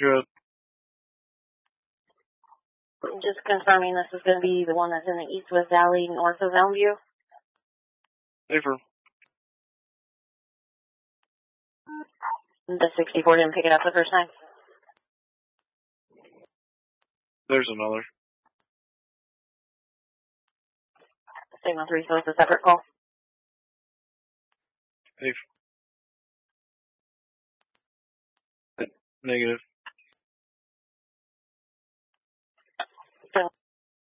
You're up. Just confirming this is going to be the one that's in the East-West Valley north of Elmview. Safer. The 64 didn't pick it up the first time. There's another. Signal 3, so it's a separate call. Safe. Negative.